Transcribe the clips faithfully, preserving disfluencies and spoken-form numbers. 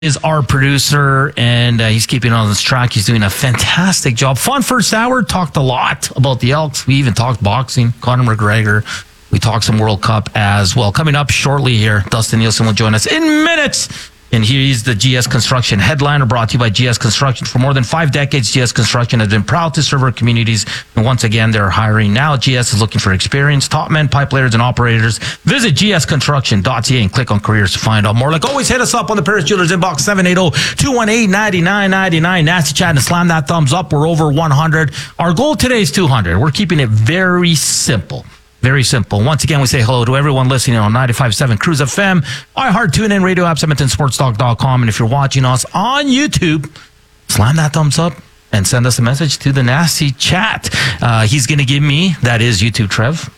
is our producer, and uh, he's keeping on this track. He's doing a fantastic job. Fun first hour. Talked a lot about the Elks. We even talked boxing. Conor McGregor. We talked some World Cup as well. Coming up shortly here, Dustin Nielsen will join us in minutes. And he's the G S Construction headliner, brought to you by G S Construction. For more than five decades, G S Construction has been proud to serve our communities. And once again, they're hiring now. G S is looking for experienced top men, pipe layers, and operators. Visit g s construction dot c a and click on careers to find out more. Like always, hit us up on the Paris Jewelers inbox, seven eight zero, two one eight, nine nine nine nine. Nasty Chat and slam that thumbs up. We're over one hundred. Our goal today is two hundred. We're keeping it very simple. Very simple. Once again, we say hello to everyone listening on ninety-five point seven Cruise F M, iHeart, TuneIn, radio apps, Edmonton Sports Talk dot com. And if you're watching us on YouTube, slam that thumbs up and send us a message to the Nasty Chat. Uh, he's going to give me, that is YouTube Trev,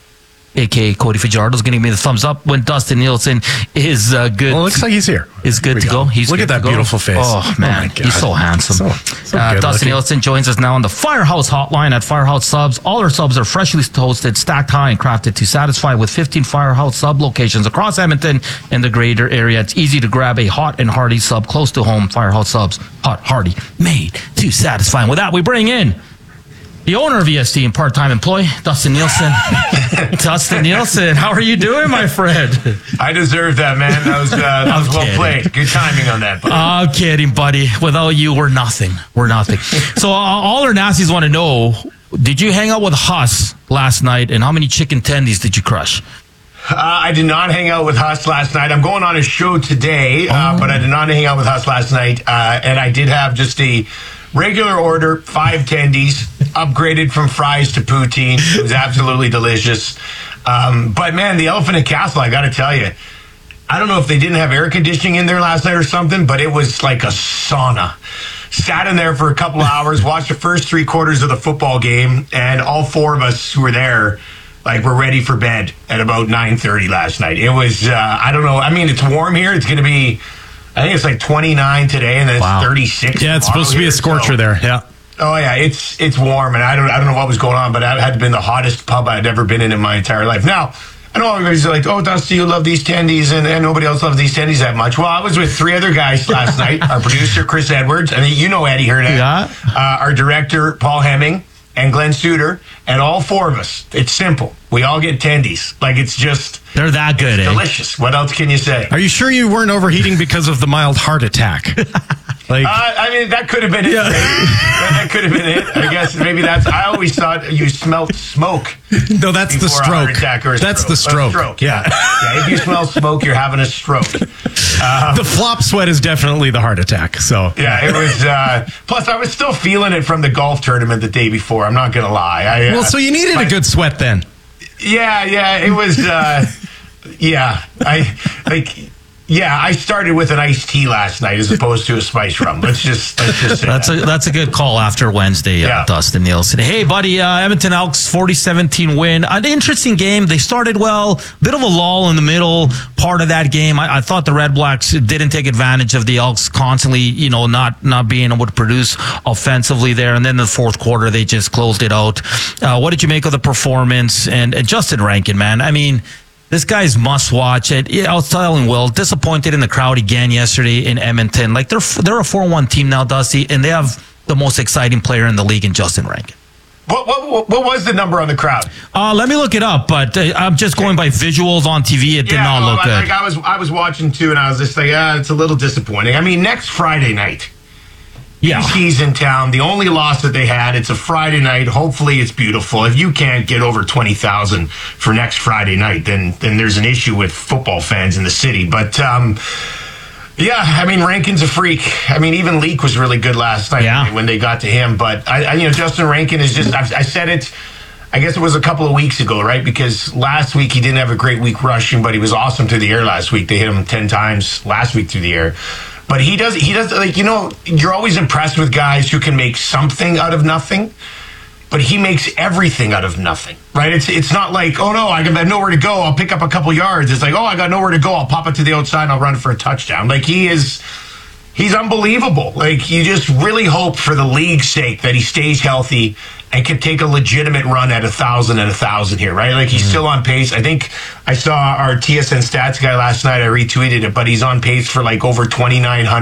a k a. Cody Fajardo, is going to give me the thumbs up when Dustin Nielsen is uh, good. Well, it looks like he's here. Is good to go. go. He's Look at that beautiful face. Oh, man. Oh he's so handsome. So, so uh, Dustin Nielsen joins us now on the Firehouse Hotline at Firehouse Subs. All our subs are freshly toasted, stacked high, and crafted to satisfy with fifteen Firehouse Sub locations across Edmonton and the greater area. It's easy to grab a hot and hearty sub close to home. Firehouse Subs, hot, hearty, made to satisfy. And with that, we bring in the owner of E S T and part-time employee, Dustin Nielsen. Dustin Nielsen, how are you doing, my friend? I deserve that, man. That was, uh, that was well played. Good timing on that, buddy. I'm kidding, buddy. Without you, we're nothing. We're nothing. So uh, all our nasties want to know, did you hang out with Huss last night, and how many chicken tendies did you crush? Uh, I did not hang out with Huss last night. I'm going on a show today, uh, oh. but I did not hang out with Huss last night, uh, and I did have just a regular order, five tendies, upgraded from fries to poutine. It was absolutely delicious. Um, but, man, the Elephant and Castle, I got to tell you, I don't know if they didn't have air conditioning in there last night or something, but it was like a sauna. Sat in there for a couple of hours, watched the first three quarters of the football game, and all four of us who were there, like, were ready for bed at about nine thirty last night. It was, uh, I don't know, I mean, it's warm here. It's going to be, I think it's like twenty-nine today, and then it's wow. thirty-six. Yeah, it's supposed to be a scorcher so, there. Yeah. Oh yeah, it's it's warm, and I don't I don't know what was going on, but it had been the hottest pub I'd ever been in in my entire life. Now, I know everybody's like, "Oh, Dusty, you love these tendies," and, and nobody else loves these tendies that much. Well, I was with three other guys last night. Our producer Chris Edwards, I mean, you know Eddie Hernandez, yeah. uh, our director Paul Hemming, and Glenn Suter, and all four of us. It's simple. We all get tendies. Like, it's just they're that good. It's eh? delicious. What else can you say? Are you sure you weren't overheating because of the mild heart attack? Like, uh, I mean, that could have been it. Yeah. That could have been it. I guess maybe that's. I always thought you smelled smoke. No, that's the stroke. That's stroke. the stroke. stroke. Yeah. yeah. If you smell smoke, you're having a stroke. Um, the flop sweat is definitely the heart attack. So yeah, it was. Uh, plus, I was still feeling it from the golf tournament the day before. I'm not gonna lie. I, well, uh, so you needed my, a good sweat then. Yeah, yeah. It was. Uh, yeah, I like. Yeah, I started with an iced tea last night as opposed to a spice rum. Let's just let's just say that's that. a that's a good call after Wednesday, uh, yeah. Dustin Nielsen. Hey, buddy, uh, Edmonton Elks forty seventeen win. An interesting game. They started well, bit of a lull in the middle part of that game. I, I thought the Red Blacks didn't take advantage of the Elks constantly, you know, not not being able to produce offensively there. And then the fourth quarter, they just closed it out. Uh, what did you make of the performance? And, and Justin Rankin, man, I mean, this guy's must watch. It. I was telling Will, disappointed in the crowd again yesterday in Edmonton. Like they're they're a four one team now, Dusty, and they have the most exciting player in the league in Justin Rankin. What what what was the number on the crowd? Uh, let me look it up, but uh, I'm just going by visuals on T V. It did yeah, not no, look I, good. Like I was I was watching too, and I was just like, ah, it's a little disappointing. I mean, next Friday night. Yeah. He's in town. The only loss that they had, it's a Friday night. Hopefully it's beautiful. If you can't get over twenty thousand for next Friday night, then then there's an issue with football fans in the city. But, um, yeah, I mean, Rankin's a freak. I mean, even Leak was really good last night yeah. when they got to him. But, I, I, you know, Justin Rankin is just, I, I said it, I guess it was a couple of weeks ago, right? Because last week he didn't have a great week rushing, but he was awesome through the air last week. They hit him ten times last week through the air. But he does, he does, like, you know, you're always impressed with guys who can make something out of nothing, but he makes everything out of nothing, right? It's it's not like, oh, no, I got nowhere to go, I'll pick up a couple yards. It's like, oh, I got nowhere to go, I'll pop it to the outside and I'll run for a touchdown. Like, he is, he's unbelievable. Like, you just really hope for the league's sake that he stays healthy and could take a legitimate run at a thousand and a thousand here, right? Like he's mm-hmm. still on pace. I think I saw our T S N stats guy last night. I retweeted it, but he's on pace for like over twenty-nine hundred